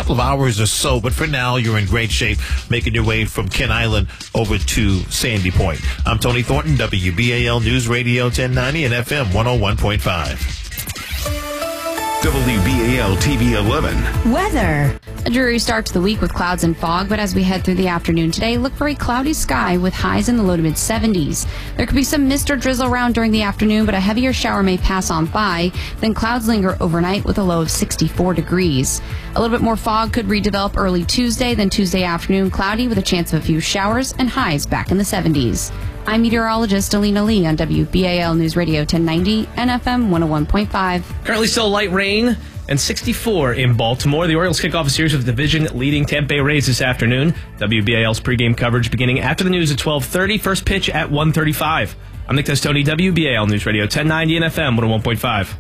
couple of hours or so. But for now, you're in great shape, making your way from Kent Island over to Sandy Point. I'm Tony Thornton, WBAL News Radio 1090 and FM 101.5. WBAL TV 11. Weather. A dreary start to the week with clouds and fog, but as we head through the afternoon today, look for a cloudy sky with highs in the low to mid 70s. There could be some mist or drizzle around during the afternoon, but a heavier shower may pass on by. Then clouds linger overnight with a low of 64 degrees. A little bit more fog could redevelop early Tuesday, then Tuesday afternoon cloudy with a chance of a few showers and highs back in the 70s. I'm meteorologist Alina Lee on WBAL News Radio 1090 and FM 101.5. Currently still light rain and 64 in Baltimore. The Orioles kick off a series of division-leading Tampa Bay Rays this afternoon. WBAL's pregame coverage beginning after the news at 12:30. First pitch at 1:35. I'm Nick Testoni, WBAL News Radio 1090 and FM 101.5.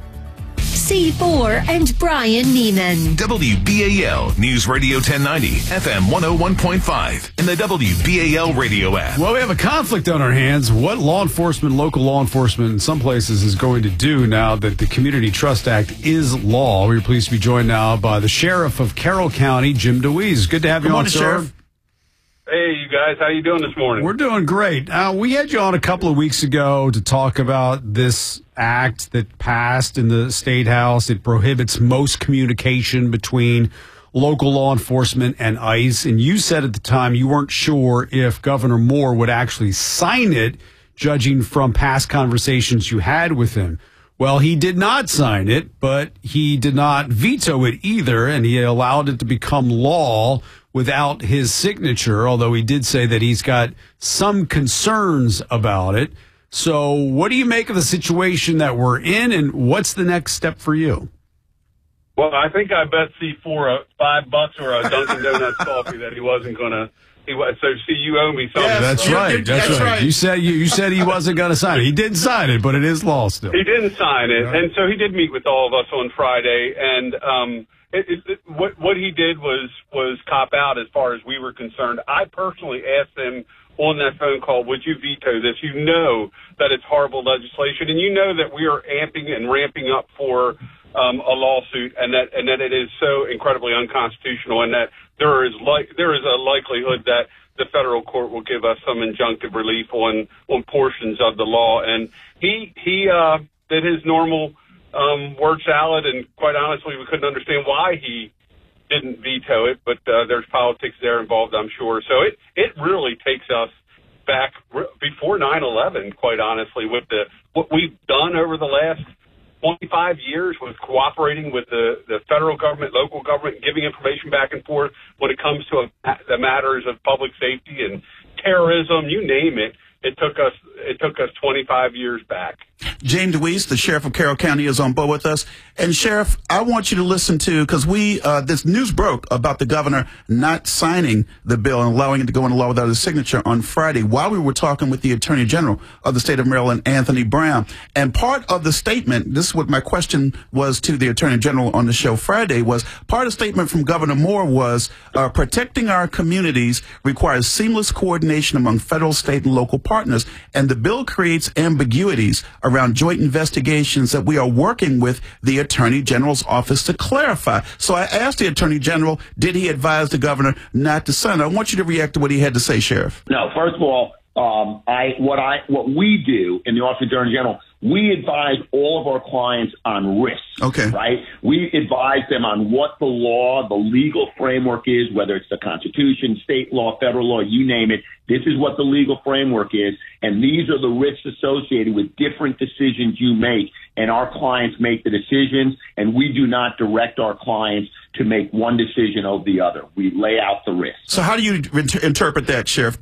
C4 and Brian Neiman. WBAL News Radio 1090, FM 101.5, and the WBAL radio app. Well, we have a conflict on our hands. What law enforcement, local law enforcement in some places is going to do now that the Community Trust Act is law. We're pleased to be joined now by the Sheriff of Carroll County, Jim DeWeese. Good to have you on, sir. Sheriff. Hey, you guys. How you doing this morning? We're doing great. We had you on a couple of weeks ago to talk about this act that passed in the State House. It prohibits most communication between local law enforcement and ICE. And you said at the time you weren't sure if Governor Moore would actually sign it, judging from past conversations you had with him. Well, he did not sign it, but he did not veto it either, and he allowed it to become law without his signature, although he did say that he's got some concerns about it. So what do you make of the situation that we're in, and what's the next step for you? Well, I think I bet C4 $5 or a Dunkin' Donuts coffee that he wasn't going to. So, see, you owe me something. Yeah, that's right. That's right. You said he wasn't going to sign it. He didn't sign it, but it is law still. He didn't sign it, Right. and so he did meet with all of us on Friday, and what he did was cop out as far as we were concerned. I personally asked him on that phone call, would you veto this? You know that it's horrible legislation, and you know that we are amping and ramping up for a lawsuit, and that it is so incredibly unconstitutional, and that there is a likelihood that the federal court will give us some injunctive relief on portions of the law. And he did his normal word salad, and quite honestly, we couldn't understand why he didn't veto it, but there's politics there involved, I'm sure. So it really takes us back before 9/11, quite honestly, with what we've done over the last 25 years with cooperating with the federal government, local government, giving information back and forth when it comes to the matters of public safety and terrorism, you name it. It took us 25 years back. James DeWeese, the Sheriff of Carroll County, is on board with us. And Sheriff, I want you to listen to, because this news broke about the governor not signing the bill and allowing it to go into law without his signature on Friday while we were talking with the Attorney General of the state of Maryland, Anthony Brown. And part of the statement, this is what my question was to the Attorney General on the show Friday, was part of the statement from Governor Moore was protecting our communities requires seamless coordination among federal, state, and local partners. And the bill creates ambiguities around joint investigations that we are working with the Attorney General's office to clarify. So I asked the Attorney General, did he advise the governor not to sign? I want you to react to what he had to say, Sheriff. No, first of all, what we do in the Office of the Attorney General, we advise all of our clients on risks. Okay. Right? We advise them on what the law, the legal framework is, whether it's the Constitution, state law, federal law, you name it. This is what the legal framework is, and these are the risks associated with different decisions you make, and our clients make the decisions, and we do not direct our clients to make one decision over the other. We lay out the risks. So how do you interpret that, Sheriff?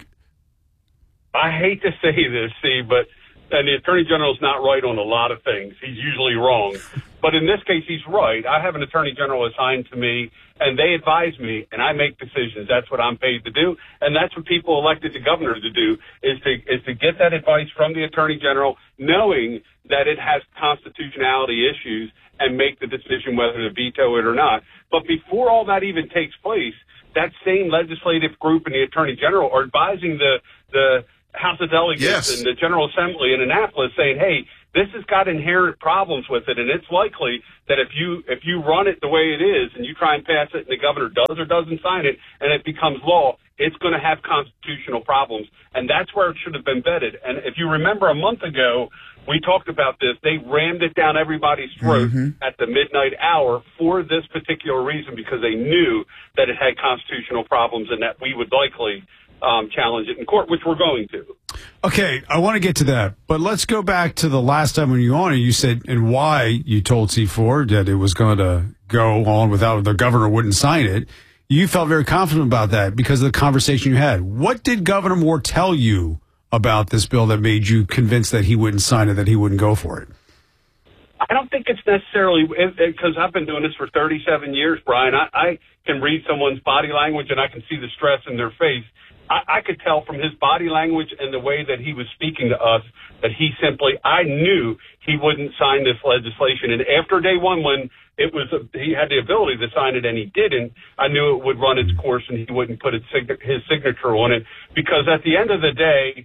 I hate to say this, but the Attorney General's not right on a lot of things. He's usually wrong. But in this case, he's right. I have an Attorney General assigned to me, and they advise me, and I make decisions. That's what I'm paid to do, and that's what people elected the governor to do, is to get that advice from the Attorney General, knowing that it has constitutionality issues, and make the decision whether to veto it or not. But before all that even takes place, that same legislative group and the Attorney General are advising the House of Delegates and the General Assembly in Annapolis saying, hey, this has got inherent problems with it, and it's likely that if you run it the way it is and you try and pass it and the governor does or doesn't sign it and it becomes law, it's going to have constitutional problems. And that's where it should have been vetted. And if you remember a month ago, we talked about this. They rammed it down everybody's throat at the midnight hour for this particular reason, because they knew that it had constitutional problems and that we would likely challenge it in court, which we're going to. Okay, I want to get to that, but let's go back to the last time when you were on it. You said, and why you told C4 that it was going to go on without the governor wouldn't sign it. You felt very confident about that because of the conversation you had. What did Governor Moore tell you about this bill that made you convinced that he wouldn't sign it, that he wouldn't go for it? I don't think it's necessarily, because I've been doing this for 37 years, Brian. I can read someone's body language and I can see the stress in their face. I could tell from his body language and the way that he was speaking to us that I knew he wouldn't sign this legislation. And after day one, when he had the ability to sign it and he didn't, I knew it would run its course and he wouldn't put his signature on it. Because at the end of the day,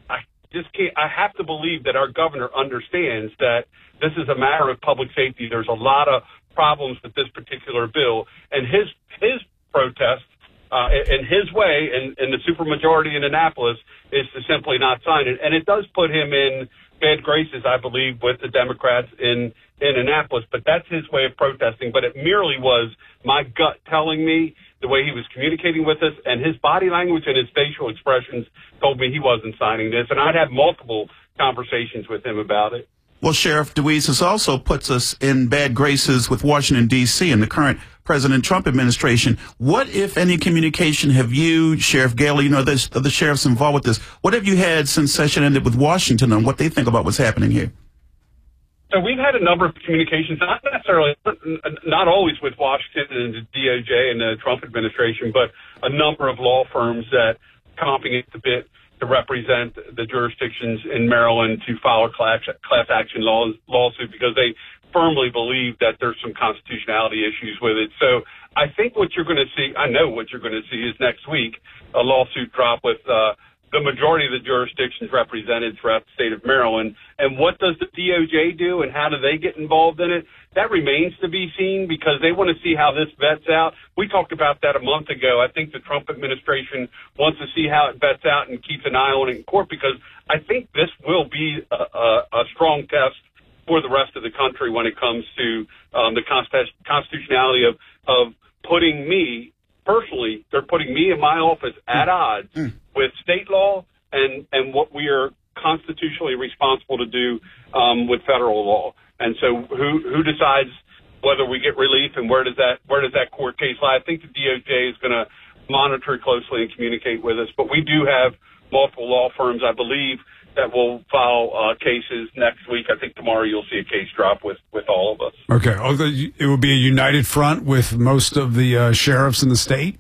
I have to believe that our governor understands that this is a matter of public safety. There's a lot of problems with this particular bill, and his protest, in his way, and the supermajority in Annapolis, is to simply not sign it. And it does put him in bad graces, I believe, with the Democrats in Annapolis. But that's his way of protesting. But it merely was my gut telling me, the way he was communicating with us, and his body language and his facial expressions told me he wasn't signing this. And I'd had multiple conversations with him about it. Well, Sheriff DeWeese, this also puts us in bad graces with Washington, D.C. and the current President Trump administration. What, if any, communication have you, Sheriff Gailey, the sheriffs involved with this, what have you had since session ended with Washington on what they think about what's happening here? So we've had a number of communications, not always with Washington and the DOJ and the Trump administration, but a number of law firms that comping it a bit to represent the jurisdictions in Maryland to file a class action lawsuit, because they firmly believe that there's some constitutionality issues with it. So I think what you're going to see, I know what you're going to see, is next week a lawsuit drop with the majority of the jurisdictions represented throughout the state of Maryland. And what does the DOJ do and how do they get involved in it? That remains to be seen, because they want to see how this vets out. We talked about that a month ago. I think the Trump administration wants to see how it vets out and keeps an eye on it in court, because I think this will be a strong test for the rest of the country when it comes to the constitutionality of putting me, personally, they're putting me in my office at odds with state law and what we are constitutionally responsible to do with federal law. And so who decides whether we get relief and where does that court case lie? I think the DOJ is going to monitor closely and communicate with us. But we do have multiple law firms, I believe, that will file cases next week. I think tomorrow you'll see a case drop with all of us. Okay. It will be a united front with most of the sheriffs in the state?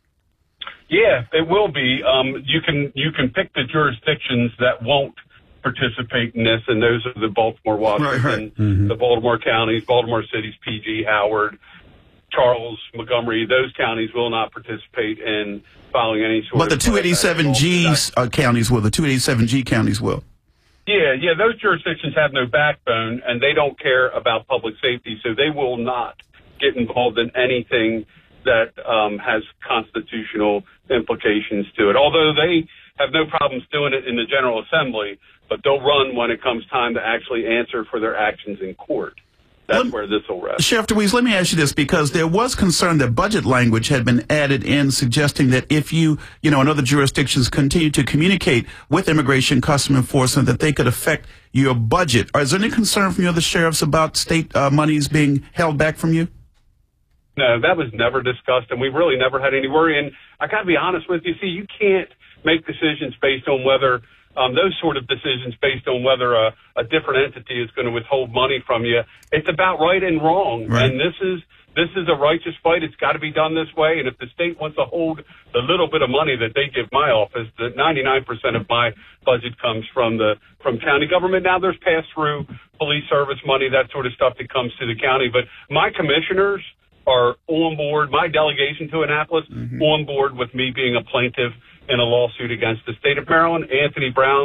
Yeah, it will be. You can pick the jurisdictions that won't participate in this, and those are the Baltimore, Washington, the Baltimore counties, Baltimore cities, PG, Howard, Charles, Montgomery. Those counties will not participate in filing any sort of... But the 287G counties will. The 287G counties will. Yeah, those jurisdictions have no backbone, and they don't care about public safety, so they will not get involved in anything that has constitutional implications to it. Although they have no problems doing it in the General Assembly, but they'll run when it comes time to actually answer for their actions in court. That's where this will rest. Sheriff DeWeese, let me ask you this, because there was concern that budget language had been added in suggesting that if you in other jurisdictions continue to communicate with Immigration Customs Enforcement, that they could affect your budget. Is there any concern from the other sheriffs about state monies being held back from you? No, that was never discussed, and we've really never had any worry. And I got to be honest with you. See, you can't make decisions based on whether those sort of decisions based on whether a different entity is going to withhold money from you. It's about right and wrong, right. And this is a righteous fight. It's got to be done this way. And if the state wants to hold the little bit of money that they give my office, that 99% of my budget comes from county government. Now there's pass-through police service money, that sort of stuff that comes to the county. But my commissioners are on board, my delegation to Annapolis, on board with me being a plaintiff in a lawsuit against the state of Maryland. Anthony Brown,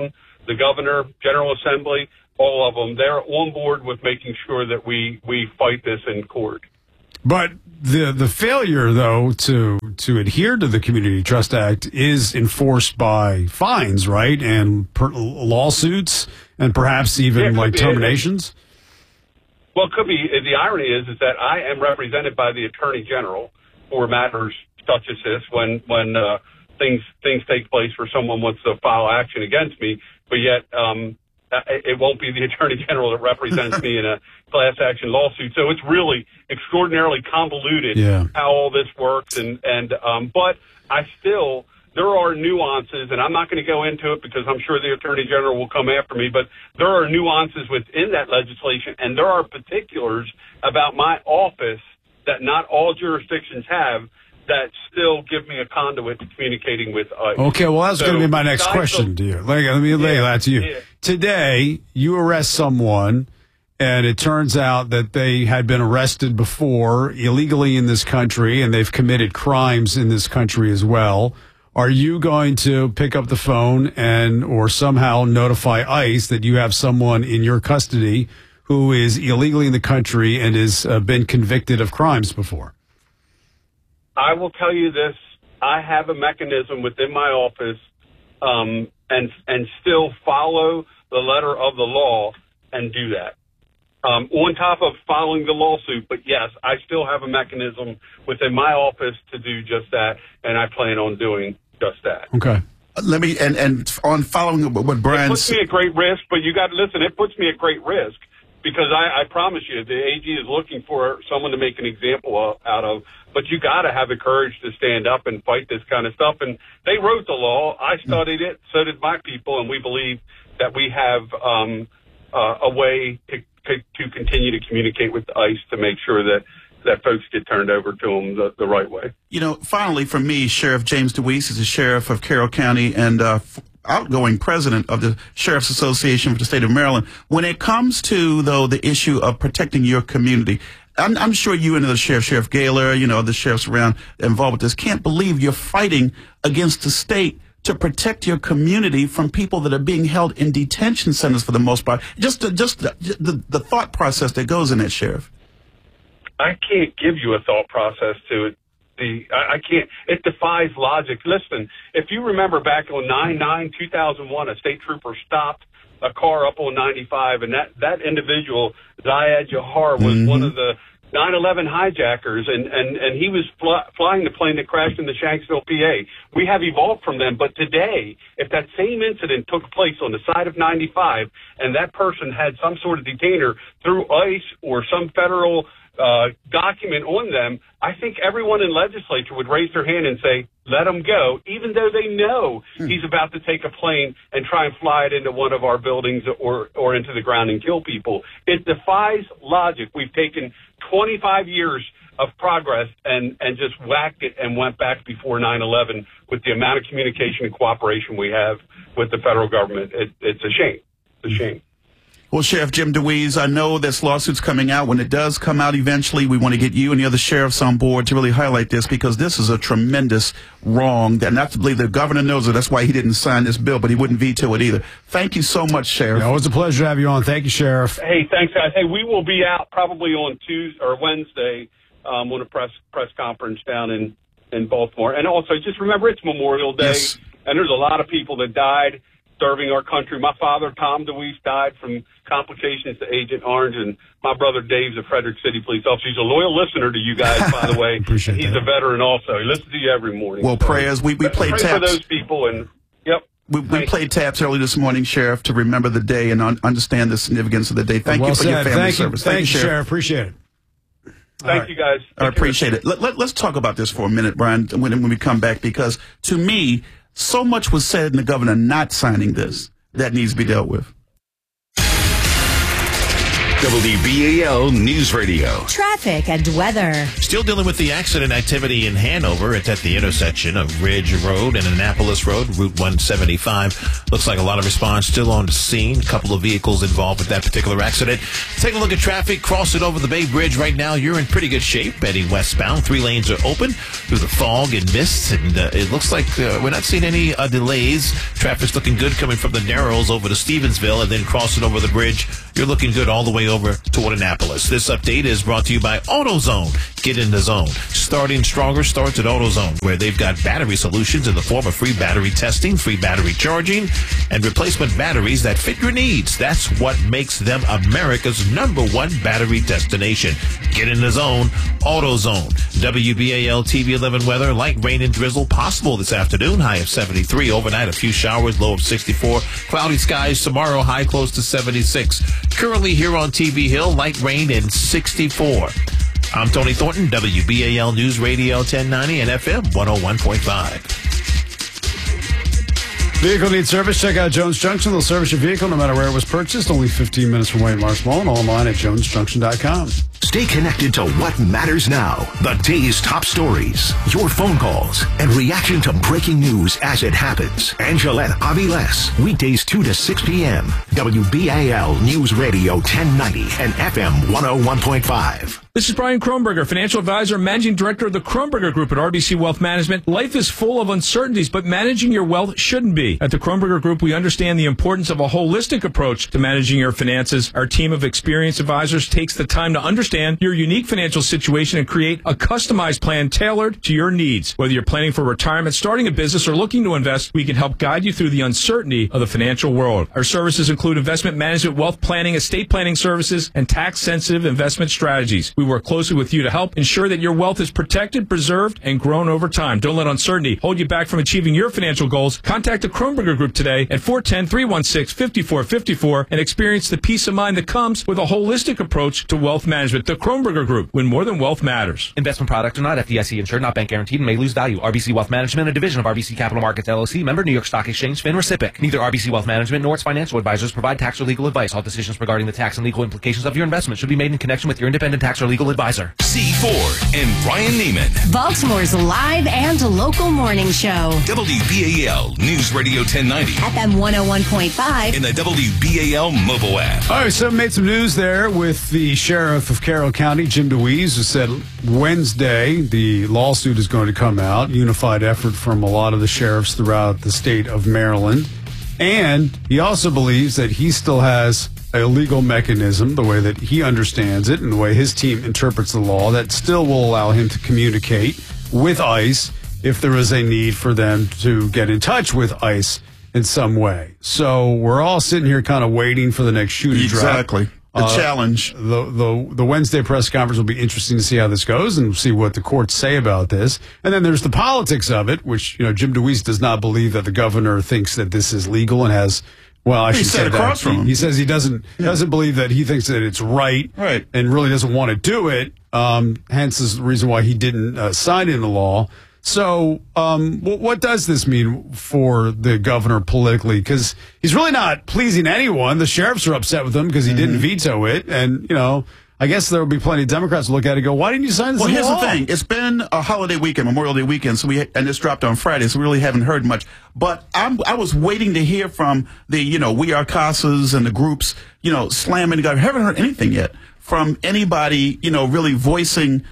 the governor, General Assembly, all of them, they're on board with making sure that we fight this in court. But the failure, though, to adhere to the Community Trust Act is enforced by fines, right, and lawsuits, and perhaps even terminations. Well, it could be. The irony is that I am represented by the Attorney General for matters such as this when things take place where someone wants to file action against me, but yet it won't be the Attorney General that represents me in a class action lawsuit. So it's really extraordinarily convoluted how all this works. But there are nuances, and I'm not going to go into it because I'm sure the Attorney General will come after me, but there are nuances within that legislation, and there are particulars about my office that not all jurisdictions have that still give me a conduit to communicating with ICE. Okay, well, that's going to be my next question to you. Let me lay that to you. Yeah. Today, you arrest someone, and it turns out that they had been arrested before illegally in this country, and they've committed crimes in this country as well. Are you going to pick up the phone or somehow notify ICE that you have someone in your custody who is illegally in the country and has been convicted of crimes before? I will tell you this. I have a mechanism within my office and still follow the letter of the law and do that. On top of following the lawsuit, but yes, I still have a mechanism within my office to do just that, and I plan on doing just that. Okay. Let me, and on following what Brian It puts me at great risk, but you got to listen, it puts me at great risk because I promise you, the AG is looking for someone to make an example out of, but you got to have the courage to stand up and fight this kind of stuff. And they wrote the law. I studied it. So did my people. And we believe that we have a way to continue to communicate with ICE to make sure that folks get turned over to them the right way. You know, finally, for me, Sheriff James DeWeese is the sheriff of Carroll County and outgoing president of the Sheriff's Association for the state of Maryland. When it comes to, though, the issue of protecting your community, I'm sure you and the Sheriff Gaylor, the sheriffs around involved with this, can't believe you're fighting against the state to protect your community from people that are being held in detention centers for the most part. Just the thought process that goes in that, Sheriff. I can't give you a thought process to it. I can't. It defies logic. Listen, if you remember back on 9/9/2001, a state trooper stopped a car up on 95, and that individual, Zayed Jahar, was one of the 9/11 hijackers, and he was flying the plane that crashed into Shanksville, PA. We have evolved from them, but today, if that same incident took place on the side of 95, and that person had some sort of detainer through ICE or some federal document on them, I think everyone in legislature would raise their hand and say, let him go, even though they know he's about to take a plane and try and fly it into one of our buildings or into the ground and kill people. It defies logic. We've taken 25 years of progress and just whacked it and went back before 9/11 with the amount of communication and cooperation we have with the federal government. It's a shame. It's a shame. Well, Sheriff Jim DeWeese, I know this lawsuit's coming out. When it does come out eventually, we want to get you and the other sheriffs on board to really highlight this because this is a tremendous wrong. That not to believe the governor knows it. That's why he didn't sign this bill, but he wouldn't veto it either. Thank you so much, Sheriff. It was a pleasure to have you on. Thank you, Sheriff. Hey, thanks, guys. Hey, we will be out probably on Tuesday or Wednesday on a press conference down in Baltimore. And also, just remember, it's Memorial Day, and there's a lot of people that died serving our country. My father, Tom DeWeese, died from complications to Agent Orange, and my brother Dave's a Frederick City police officer. He's a loyal listener to you guys, by the way. Appreciate He's that. a veteran also. He listens to you every morning. Well, prayers. We played pray taps. for those people, and we played taps early this morning, Sheriff, to remember the day and understand the significance of the day. Thank you for your family service. Thank you, Sheriff. Appreciate it. Thank you, guys. I appreciate it. Let's talk about this for a minute, Brian, when we come back, because to me, so much was said in the governor not signing this that needs to be dealt with. WBAL News Radio. Traffic and weather. Still dealing with the accident activity in Hanover. It's at the intersection of Ridge Road and Annapolis Road, Route 175. Looks like a lot of response still on the scene. A couple of vehicles involved with that particular accident. Take a look at traffic. Crossing over the Bay Bridge right now. You're in pretty good shape. Heading westbound. 3 lanes are open through the fog and mist. And it looks like we're not seeing any delays. Traffic's looking good coming from the Narrows over to Stevensville and then crossing over the bridge. You're looking good all the way over toward Annapolis. This update is brought to you by AutoZone. Get in the zone. Starting stronger starts at AutoZone, where they've got battery solutions in the form of free battery testing, free battery charging, and replacement batteries that fit your needs. That's what makes them America's #1 battery destination. Get in the zone. AutoZone. WBAL TV 11 weather. Light rain and drizzle possible this afternoon. High of 73. Overnight, a few showers. Low of 64. Cloudy skies tomorrow. High close to 76. Currently here on TV Hill, light rain and 64. I'm Tony Thornton, WBAL News Radio 1090 and FM 101.5. Vehicle needs service? Check out Jones Junction. They'll service your vehicle no matter where it was purchased. Only 15 minutes from Wayne Marsh Mall and online at jonesjunction.com. Stay connected to what matters now. The day's top stories, your phone calls, and reaction to breaking news as it happens. Angelette Aviles, weekdays 2 to 6 p.m. WBAL News Radio 1090 and FM 101.5. This is Brian Kronberger, financial advisor and managing director of the Kronberger Group at RBC Wealth Management. Life is full of uncertainties, but managing your wealth shouldn't be. At the Kronberger Group, we understand the importance of a holistic approach to managing your finances. Our team of experienced advisors takes the time to understand your unique financial situation and create a customized plan tailored to your needs. Whether you're planning for retirement, starting a business, or looking to invest, we can help guide you through the uncertainty of the financial world. Our services include investment management, wealth planning, estate planning services, and tax-sensitive investment strategies. We work closely with you to help ensure that your wealth is protected, preserved, and grown over time. Don't let uncertainty hold you back from achieving your financial goals. Contact the Kronberger Group today at 410-316-5454 and experience the peace of mind that comes with a holistic approach to wealth management. The Kronberger Group, when more than wealth matters. Investment products are not FDIC insured, not bank guaranteed, and may lose value. RBC Wealth Management, a division of RBC Capital Markets LLC, member New York Stock Exchange, FINRA SIPC. Neither RBC Wealth Management nor its financial advisors provide tax or legal advice. All decisions regarding the tax and legal implications of your investment should be made in connection with your independent tax or legal advisor. C4 and Brian Neiman. Baltimore's live and local morning show. WBAL News Radio 1090. FM 101.5. In the WBAL mobile app. All right, so made some news there with the sheriff of Carroll County, Jim DeWeese, who said Wednesday the lawsuit is going to come out. Unified effort from a lot of the sheriffs throughout the state of Maryland. And he also believes that he still has a legal mechanism, the way that he understands it and the way his team interprets the law, that still will allow him to communicate with ICE if there is a need for them to get in touch with ICE in some way. So we're all sitting here kind of waiting for the next shoe to drop. Exactly. The challenge. The Wednesday press conference will be interesting to see how this goes and see what the courts say about this. And then there's the politics of it, which, Jim DeWeese does not believe that the governor thinks that this is legal and has, well, I should say that. He says he doesn't believe that he thinks that it's right. And really doesn't want to do it. Hence is the reason why he didn't sign into law. So what does this mean for the governor politically? Because he's really not pleasing anyone. The sheriffs are upset with him because he didn't veto it. And, I guess there will be plenty of Democrats who look at it and go, why didn't you sign this into law? Well, here's the thing. It's been a holiday weekend, Memorial Day weekend, and this dropped on Friday, so we really haven't heard much. But I was waiting to hear from the, We Are CASAs and the groups, slamming the government. I haven't heard anything yet from anybody, really voicing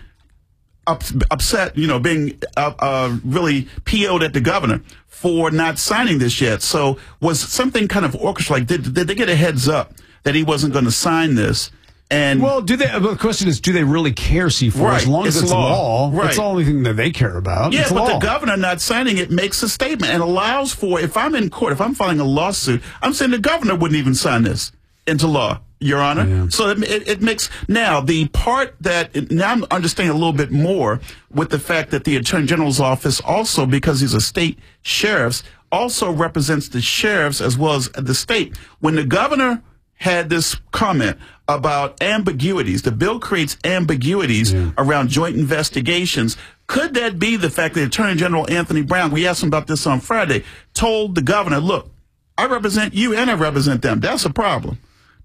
upset, being really PO'd at the governor for not signing this yet. So was something kind of orchestrated? Did they get a heads up that he wasn't going to sign this? And well, the question is, do they really care, C4? Right. As long as it's law, right. It's the only thing that they care about. Yeah, it's but law. the governor not signing it makes a statement and allows for, if I'm in court, if I'm filing a lawsuit, I'm saying the governor wouldn't even sign this into law, Your Honor. Yeah. So it makes, now the part that, now I'm understanding a little bit more with the fact that the Attorney General's office also, because he's a state sheriff, also represents the sheriffs as well as the state. When the governor had this comment about ambiguities, the bill creates ambiguities around joint investigations. Could that be the fact that Attorney General Anthony Brown, we asked him about this on Friday, told the governor, look, I represent you and I represent them. That's a problem.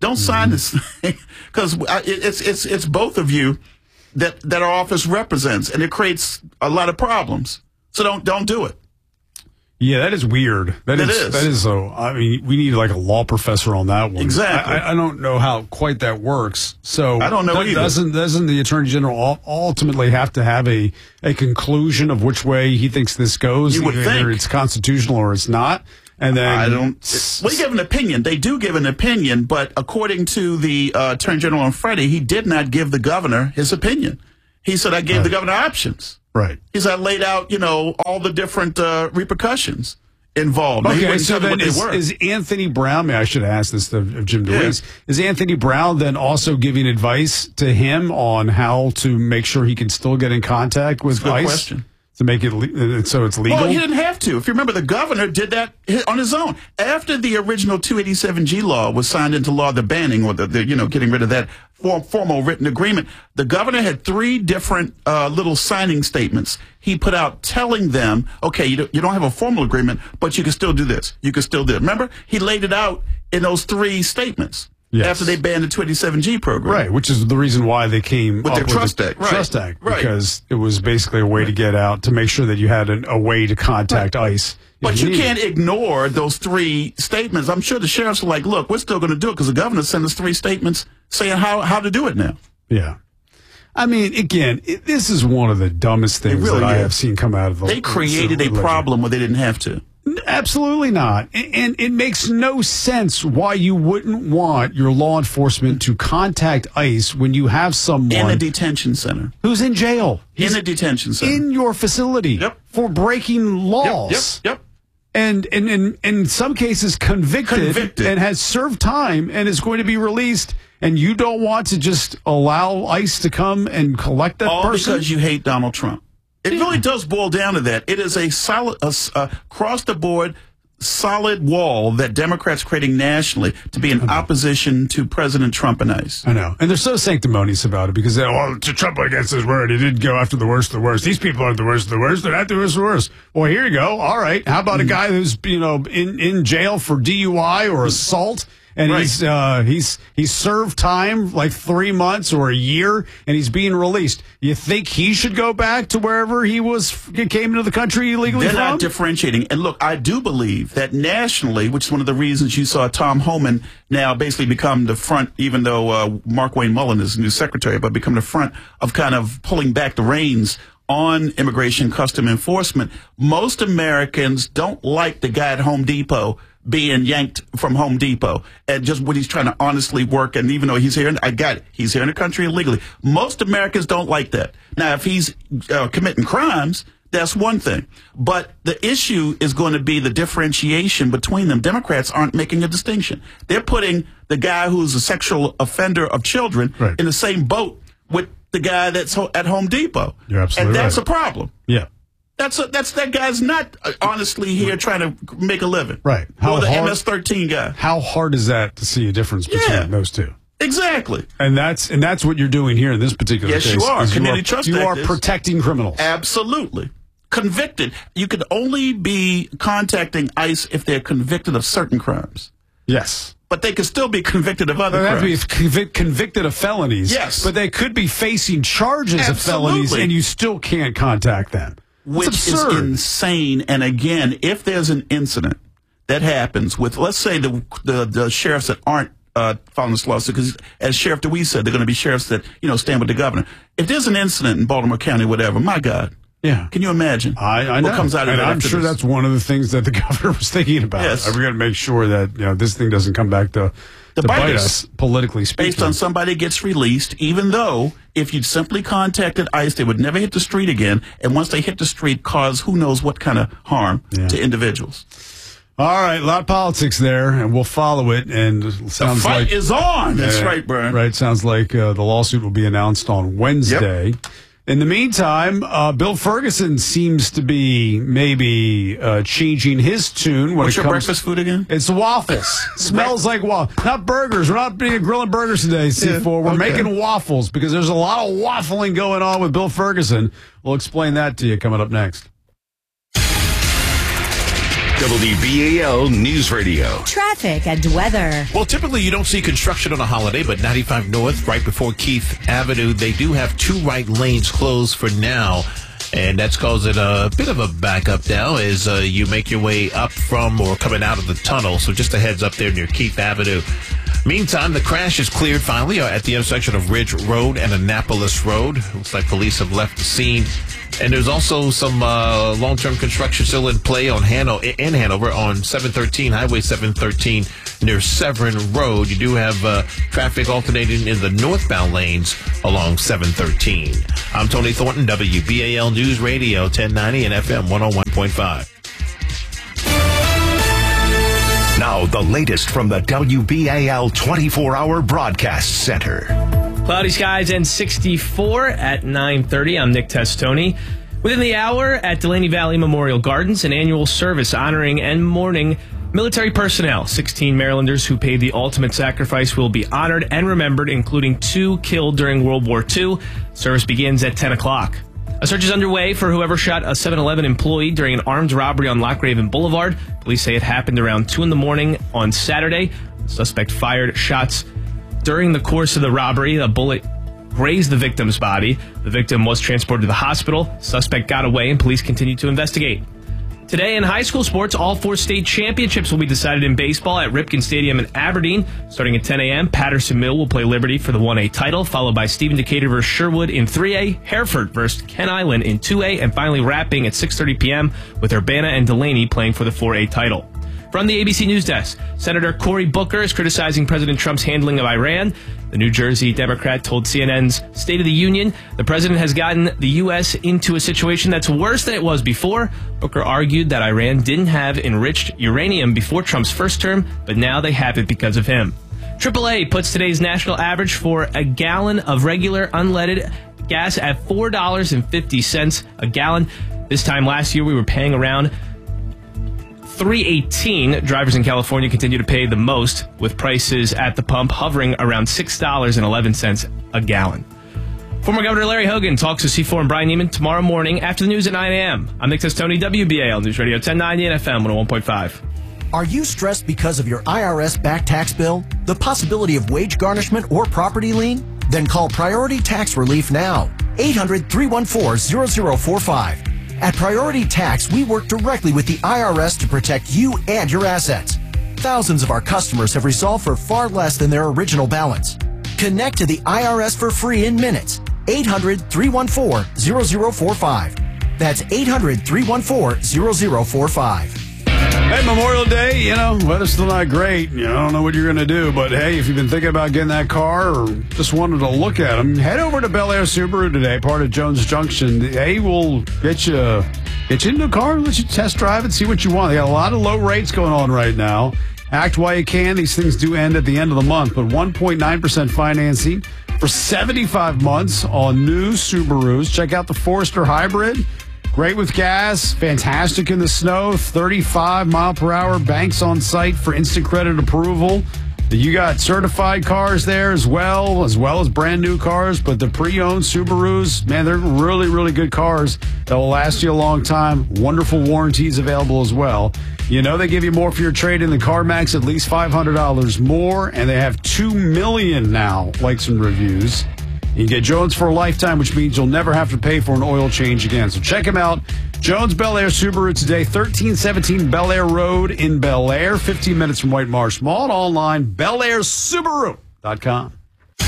Don't sign this thing because it's both of you that our office represents, and it creates a lot of problems. So don't do it. Yeah, that is weird. That is so. I mean, we need like a law professor on that one. Exactly. I don't know how quite that works. So I don't know either. Doesn't the Attorney General ultimately have to have a conclusion of which way he thinks this goes? You would either think it's constitutional or it's not. And then I don't. Well, you give an opinion. They do give an opinion, but according to the Attorney General on Friday, he did not give the governor his opinion. He said, "I gave the governor options." Right. He said, "I laid out, all the different repercussions involved." Okay, so then is Anthony Brown? I should ask this of Jim DeWeese. Yeah. Is Anthony Brown then also giving advice to him on how to make sure he can still get in contact with ICE? Good question. To make it so it's legal? Well, he didn't have to. If you remember, the governor did that on his own. After the original 287G law was signed into law, the banning or the getting rid of that formal written agreement, the governor had 3 different little signing statements he put out telling them, okay, you don't have a formal agreement, but you can still do this. You can still do it. Remember, he laid it out in those 3 statements. Yes. After they banned the 287G program. Right, which is the reason why they came with up their Trust Act. Right. Trust Act, because it was basically a way to get out, to make sure that you had a way to contact ICE. But you can't ignore those 3 statements. I'm sure the sheriffs are like, look, we're still going to do it because the governor sent us 3 statements saying how to do it now. Yeah. I mean, again, this is one of the dumbest things that I have seen come out of the They created a problem where they didn't have to. Absolutely not. And it makes no sense why you wouldn't want your law enforcement to contact ICE when you have someone in a detention center who's in jail. In a detention center. In your facility. Yep. For breaking laws. Yep. And in some cases convicted and has served time and is going to be released, and you don't want to just allow ICE to come and collect that person? All because you hate Donald Trump. It really does boil down to that. It is a solid, across-the-board, solid wall that Democrats creating nationally to be in opposition to President Trump and ICE. I know. And they're so sanctimonious about it because, Trump against his word. He didn't go after the worst of the worst. These people aren't the worst of the worst. They're not the worst of the worst. Well, here you go. All right. How about a guy who's, in jail for DUI or assault? And he's served time like 3 months or a year, and he's being released. You think he should go back to wherever he came into the country illegally They're from? not differentiating. And look, I do believe that nationally, which is one of the reasons you saw Tom Homan now basically become the front, even though Mark Wayne Mullen is the new secretary, but become the front of kind of pulling back the reins on immigration custom enforcement. Most Americans don't like the guy at Home Depot being yanked from Home Depot and just when he's trying to honestly work. And even though he's here, I got it, he's here in the country illegally. Most Americans don't like that. Now, if he's committing crimes, that's one thing. But the issue is going to be the differentiation between them. Democrats aren't making a distinction. They're putting the guy who's a sexual offender of children in the same boat with the guy that's at Home Depot. You're absolutely and that's a problem. Yeah. That guy's not honestly here trying to make a living. Right. Or the MS-13 guy. How hard is that to see a difference between those two? Exactly. And that's what you're doing here in this particular case. Yes, you are. Community Trust Act. You are protecting criminals. Absolutely. Convicted. You could only be contacting ICE if they're convicted of certain crimes. Yes. But they could still be convicted of other crimes. They have to be convicted of felonies. Yes. But they could be facing charges of felonies, and you still can't contact them. Which is insane. And again, if there's an incident that happens with, let's say, the sheriffs that aren't following this lawsuit, because as Sheriff DeWeese said, they're going to be sheriffs that, stand with the governor. If there's an incident in Baltimore County, whatever, my God. Yeah. Can you imagine? I know. What comes out of that? I'm sure that's one of the things that the governor was thinking about. Yes. We're going to make sure that, this thing doesn't come back to bite us, politically speaking. Based on somebody gets released, even though if you'd simply contacted ICE, they would never hit the street again. And once they hit the street, cause who knows what kind of harm to individuals. All right, a lot of politics there, and we'll follow it. And it sounds the fight like is on. That's right, Brian. Right, sounds like the lawsuit will be announced on Wednesday. Yep. In the meantime, Bill Ferguson seems to be maybe changing his tune. What's your breakfast food again? It's waffles. Smells like waffles. Not burgers. We're not grilling burgers today, C4. We're making waffles because there's a lot of waffling going on with Bill Ferguson. We'll explain that to you coming up next. WBAL News Radio. Traffic and weather. Well, typically you don't see construction on a holiday, but 95 North, right before Keith Avenue, they do have two right lanes closed for now. And that's causing a bit of a backup now as you make your way up from or coming out of the tunnel. So just a heads up there near Keith Avenue. Meantime, the crash is cleared finally at the intersection of Ridge Road and Annapolis Road. Looks like police have left the scene. And there's also some long-term construction still in play in Hanover on 713, Highway 713 near Severn Road. You do have traffic alternating in the northbound lanes along 713. I'm Tony Thornton, WBAL News Radio 1090 and FM 101.5. Now, the latest from the WBAL 24-hour broadcast center. Cloudy skies and 64 at 9:30. I'm Nick Testoni. Within the hour at Delaney Valley Memorial Gardens, an annual service honoring and mourning military personnel. 16 Marylanders who paid the ultimate sacrifice will be honored and remembered, including 2 killed during World War II. Service begins at 10 o'clock. A search is underway for whoever shot a 7-Eleven employee during an armed robbery on Lochraven Boulevard. Police say it happened around 2 in the morning on Saturday. The suspect fired shots during the course of the robbery. A bullet grazed the victim's body. The victim was transported to the hospital. Suspect got away and police continue to investigate. Today in high school sports, all 4 state championships will be decided in baseball at Ripken Stadium in Aberdeen. Starting at 10 a.m., Patterson Mill will play Liberty for the 1A title, followed by Stephen Decatur versus Sherwood in 3A, Hereford versus Ken Island in 2A, and finally wrapping at 6:30 p.m. with Urbana and Delaney playing for the 4A title. From the ABC News Desk, Senator Cory Booker is criticizing President Trump's handling of Iran. The New Jersey Democrat told CNN's State of the Union the president has gotten the U.S. into a situation that's worse than it was before. Booker argued that Iran didn't have enriched uranium before Trump's first term, but now they have it because of him. AAA puts today's national average for a gallon of regular unleaded gas at $4.50 a gallon. This time last year, we were paying around $3.18. Drivers in California continue to pay the most, with prices at the pump hovering around $6.11 a gallon. Former Governor Larry Hogan talks to C4 and Brian Neiman tomorrow morning after the news at 9 a.m. I'm Nick Testoni, WBAL News Radio 1090 and FM 101.5. Are you stressed because of your IRS back tax bill, the possibility of wage garnishment, or property lien? Then call Priority Tax Relief now. 800-314-0045. At Priority Tax, we work directly with the IRS to protect you and your assets. Thousands of our customers have resolved for far less than their original balance. Connect to the IRS for free in minutes. 800-314-0045. That's 800-314-0045. Hey, Memorial Day, weather's still not great. I don't know what you're going to do, but hey, if you've been thinking about getting that car or just wanted to look at them, head over to Bel Air Subaru today, part of Jones Junction. They will get you into a car, let you test drive and see what you want. They got a lot of low rates going on right now. Act while you can. These things do end at the end of the month, but 1.9% financing for 75 months on new Subarus. Check out the Forester Hybrid. Great with gas, fantastic in the snow, 35 mile per hour, banks on site for instant credit approval. You got certified cars there as well as brand new cars, but the pre-owned Subarus, man, they're really, really good cars that will last you a long time. Wonderful warranties available as well. They give you more for your trade in the CarMax, at least $500 more, and they have 2 million now likes and reviews. You can get Jones for a lifetime, which means you'll never have to pay for an oil change again. So check them out. Jones Bel Air Subaru today, 1317 Bel Air Road in Bel Air, 15 minutes from White Marsh Mall, and online, BelAirSubaru.com.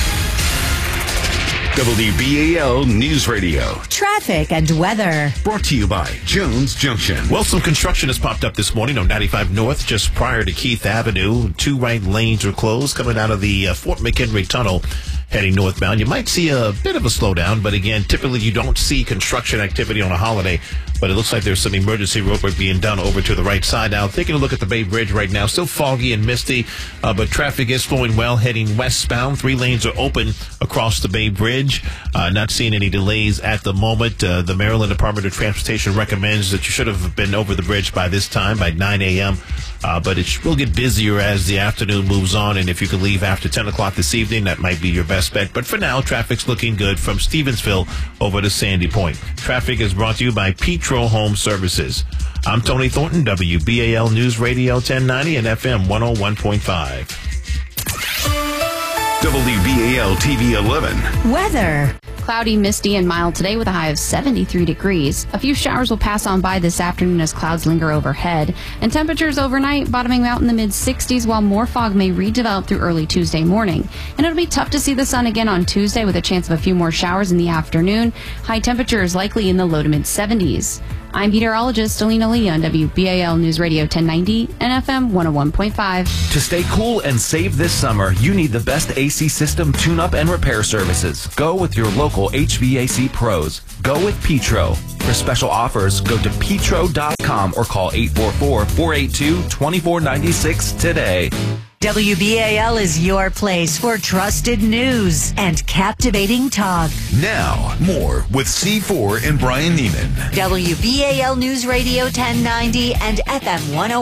WBAL News Radio. Traffic and weather. Brought to you by Jones Junction. Well, some construction has popped up this morning on 95 North, just prior to Keith Avenue. 2 right lanes are closed coming out of the Fort McHenry Tunnel. Heading northbound, you might see a bit of a slowdown, but again, typically you don't see construction activity on a holiday, but it looks like there's some emergency roadwork being done over to the right side now. Taking a look at the Bay Bridge right now, still foggy and misty, but traffic is flowing well heading westbound. 3 lanes are open across the Bay Bridge. Not seeing any delays at the moment. The Maryland Department of Transportation recommends that you should have been over the bridge by this time, by 9 a.m. but it will get busier as the afternoon moves on, and if you can leave after 10 o'clock this evening, that might be your best bet. But for now, traffic's looking good from Stevensville over to Sandy Point. Traffic is brought to you by Petro Home Services. I'm Tony Thornton, WBAL News Radio 1090 and FM 101.5. WBAL TV 11. Weather. Cloudy, misty, and mild today with a high of 73 degrees. A few showers will pass on by this afternoon as clouds linger overhead. And temperatures overnight bottoming out in the mid-60s while more fog may redevelop through early Tuesday morning. And it'll be tough to see the sun again on Tuesday with a chance of a few more showers in the afternoon. High temperatures likely in the low to mid-70s. I'm meteorologist Alina Lee on WBAL News Radio 1090 and FM 101.5. To stay cool and save this summer, you need the best AC system tune-up and repair services. Go with your local HVAC pros. Go with Petro. For special offers, go to petro.com or call 844-482-2496 today. WBAL is your place for trusted news and captivating talk. Now, more with C4 and Brian Neiman. WBAL News Radio 1090 and FM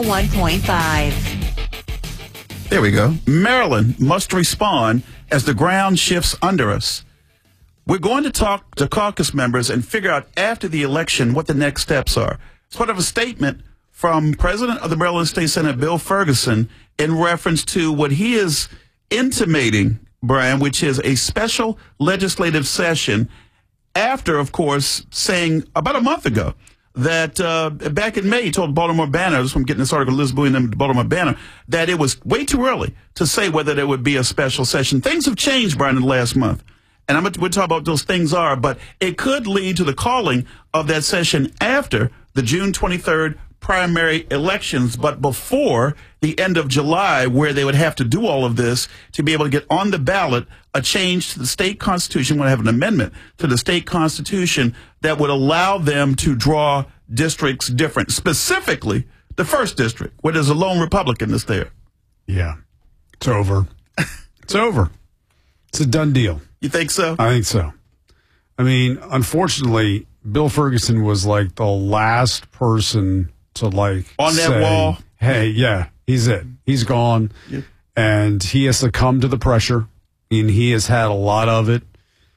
101.5. There we go. Maryland must respond as the ground shifts under us. We're going to talk to caucus members and figure out after the election what the next steps are. It's part of a statement from President of the Maryland State Senate, Bill Ferguson, in reference to what he is intimating, Brian, which is a special legislative session after, of course, saying about a month ago that back in May, he told Baltimore Banner, this is from getting this article, Liz Bowie and them, Baltimore Banner, that it was way too early to say whether there would be a special session. Things have changed, Brian, in the last month. And we'll talk about what those things are, but it could lead to the calling of that session after the June 23rd primary elections, but before the end of July, where they would have to do all of this to be able to get on the ballot a change to the state constitution, would have an amendment to the state constitution that would allow them to draw districts different, specifically the first district, where there's a lone Republican that's there. Yeah, it's over. It's over. It's a done deal. You think so? I think so. I mean, unfortunately, Bill Ferguson was like the last person to like on that say, wall. Hey, yeah, he's it. He's gone. Yeah. And he has succumbed to the pressure. And he has had a lot of it.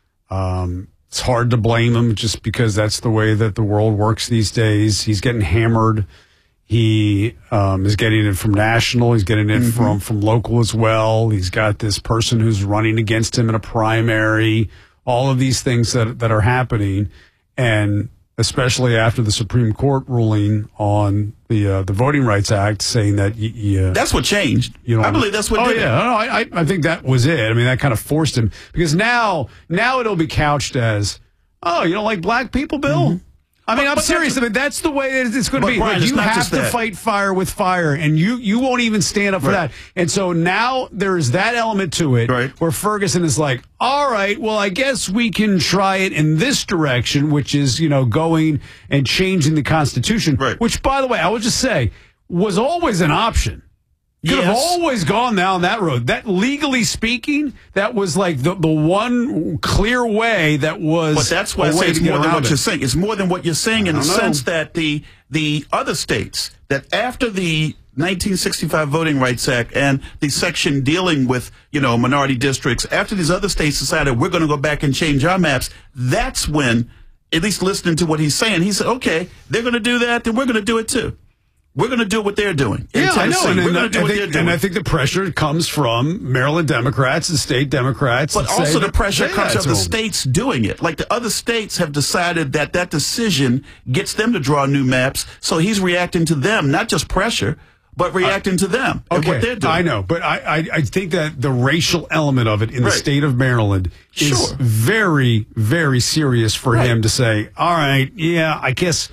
It's hard to blame him just because that's the way that the world works these days. He's getting hammered. He is getting it from national. He's getting it from local as well. He's got this person who's running against him in a primary. All of these things that are happening. And especially after the Supreme Court ruling on the Voting Rights Act, saying that that's what changed. I believe that's what did it. I think that was it. I mean, that kind of forced him, because now it'll be couched as, oh, you don't like black people, Bill? I mean, I'm serious. I mean, that's the way it's going to be. Brian, you have to fight fire with fire, and you won't even stand up for that. And so now there's that element to it, where Ferguson is like, all right, well, I guess we can try it in this direction, which is, going and changing the Constitution, which, by the way, I would just say, was always an option. Could have always gone down that road. That, legally speaking, that was like the one clear way that was. But that's why I say it's more than what you're saying. It's more than what you're saying in the sense that the other states, that after the 1965 Voting Rights Act and the section dealing with, minority districts, after these other states decided we're going to go back and change our maps, that's when, at least listening to what he's saying, he said, okay, they're going to do that, then we're going to do it too. We're going to do what they're doing. Yeah, I know. We're going to do what they're doing. And I think the pressure comes from Maryland Democrats and state Democrats. But also the pressure comes from the states doing it. Like the other states have decided that decision gets them to draw new maps. So he's reacting to them, not just pressure, but reacting to them and what they're doing. I know. But I think that the racial element of it in the state of Maryland is very, very serious for him to say, all right, yeah, I guess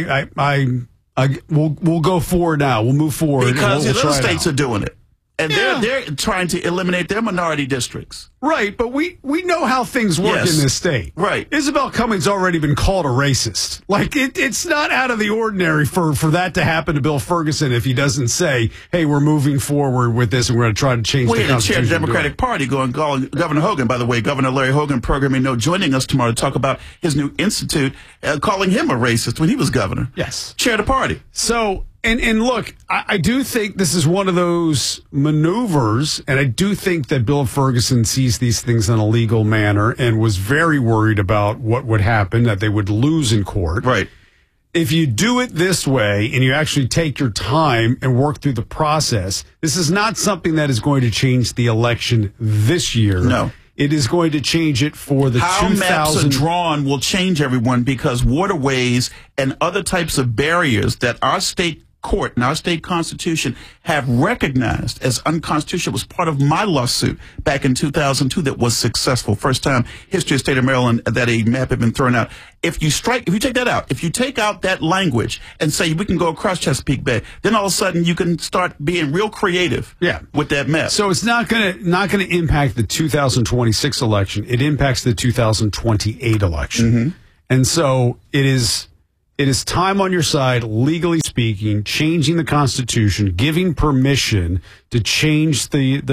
we'll go forward now. We'll move forward. Because the other states are doing it. And they're trying to eliminate their minority districts. Right, but we know how things work in this state. Right. Isabel Cummings already been called a racist. Like, it's not out of the ordinary for that to happen to Bill Ferguson if he doesn't say, hey, we're moving forward with this and we're going to try to change the Constitution. Chair of the Democratic Party calling Governor Hogan, by the way, Governor Larry Hogan, programming note, joining us tomorrow to talk about his new institute, calling him a racist when he was governor. Yes. Chair of the party. So And look, I do think this is one of those maneuvers, and I do think that Bill Ferguson sees these things in a legal manner and was very worried about what would happen, that they would lose in court. Right. If you do it this way and you actually take your time and work through the process, this is not something that is going to change the election this year. No. It is going to change it for the How 2000. maps are drawn will change everyone, because waterways and other types of barriers that our state court and our state constitution have recognized as unconstitutional was part of my lawsuit back in 2002 that was successful. First time history of the state of Maryland that a map had been thrown out. If you take that out, if you take out that language and say we can go across Chesapeake Bay, then all of a sudden you can start being real creative with that map. So it's not going to impact the 2026 election. It impacts the 2028 election. Mm-hmm. And so it is time on your side, legally speaking, changing the Constitution, giving permission to change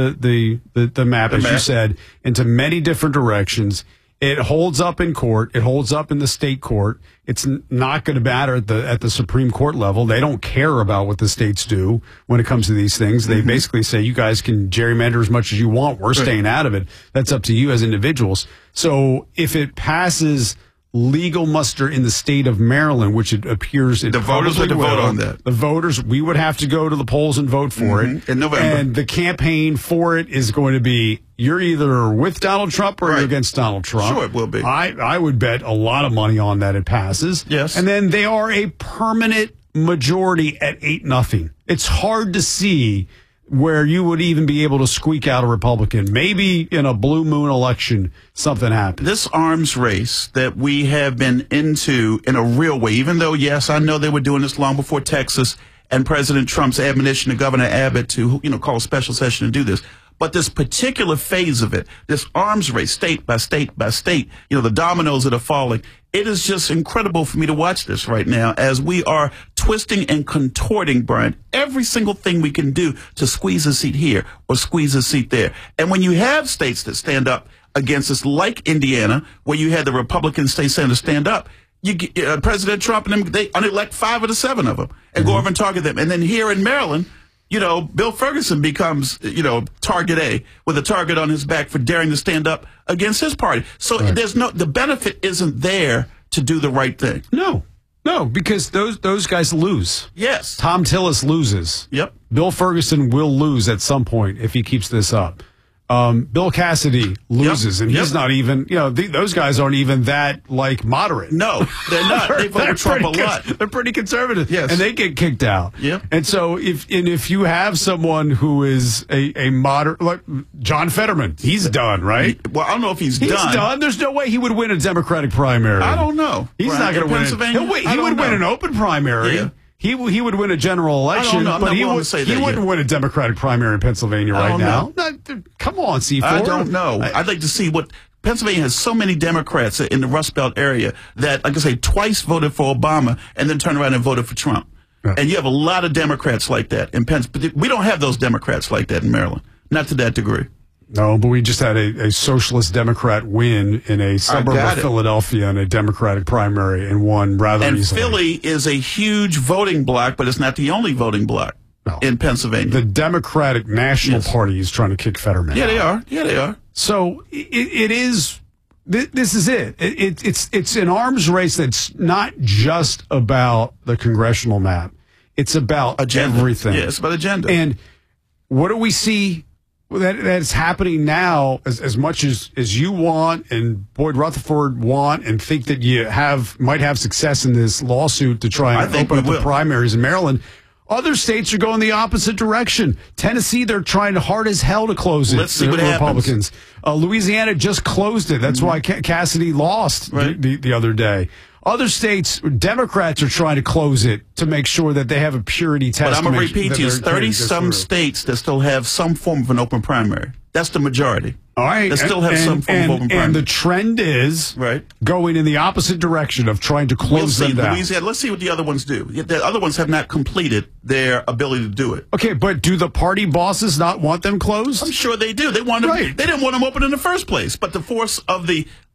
the map, as you said, into many different directions. It holds up in court. It holds up in the state court. It's not going to matter at the Supreme Court level. They don't care about what the states do when it comes to these things. They basically say, you guys can gerrymander as much as you want. We're staying out of it. That's up to you as individuals. So if it passes legal muster in the state of Maryland, which it appears it the voters would vote on that. The voters, we would have to go to the polls and vote for it in November. And the campaign for it is going to be, you're either with Donald Trump or you're against Donald Trump. Sure, it will be. I would bet a lot of money on that it passes. Yes. And then they are a permanent majority at 8-0. It's hard to see where you would even be able to squeak out a Republican. Maybe in a blue moon election, something happens. This arms race that we have been into in a real way, even though, yes, I know they were doing this long before Texas and President Trump's admonition to Governor Abbott to, call a special session and do this. But this particular phase of it, this arms race, state by state by state, the dominoes that are falling, it is just incredible for me to watch this right now as we are twisting and contorting, Brian, every single thing we can do to squeeze a seat here or squeeze a seat there. And when you have states that stand up against us, like Indiana, where you had the Republican state senator stand up, you get, President Trump and them, they unelect 5 of the 7 of them and go over and target them. And then here in Maryland, Bill Ferguson becomes, target A with a target on his back for daring to stand up against his party. So the benefit isn't there to do the right thing. No, because those guys lose. Yes. Tom Tillis loses. Yep. Bill Ferguson will lose at some point if he keeps this up. Bill Cassidy loses, and he's not even, those guys aren't even that, moderate. No, they're not. They vote Trump a lot. They're pretty conservative. Yes. And they get kicked out. Yep. And so if you have someone who is a moderate, like John Fetterman, he's done, right? Well, I don't know if he's done. He's done. There's no way he would win a Democratic primary. I don't know. He's not going to win it. He would win an open primary. Yeah. He would win a general election, but he wouldn't win a Democratic primary in Pennsylvania right now. Come on, C4. I don't know. I'd like to see what Pennsylvania has so many Democrats in the Rust Belt area that, like I say, twice voted for Obama and then turned around and voted for Trump. Right. And you have a lot of Democrats like that in Pennsylvania. We don't have those Democrats like that in Maryland, not to that degree. No, but we just had a socialist Democrat win in a suburb of Philadelphia in a Democratic primary and won rather easily. And Philly is a huge voting bloc, but it's not the only voting bloc in Pennsylvania. The Democratic National Party is trying to kick Fetterman out. Yeah, they are. So it is. This is it. It's an arms race that's not just about the congressional map. It's about everything. Yeah, it's about agenda. And what do we see? That's happening now as much as you want and Boyd Rutherford want and think that you might have success in this lawsuit to try and open up the primaries in Maryland. Other states are going the opposite direction. Tennessee, they're trying hard as hell to close it. Let's see what Republicans. Louisiana just closed it. That's why Cassidy lost the other day. Other states, Democrats are trying to close it to make sure that they have a purity test. But I'm going to repeat to you, 30-some states that still have some form of an open primary. That's the majority. All right. They still have some form of open primary. And the trend is going in the opposite direction of trying to close them down. Louisiana, let's see what the other ones do. The other ones have not completed their ability to do it. Okay, but do the party bosses not want them closed? I'm sure they do. They want them, They didn't want them open in the first place. But the force of the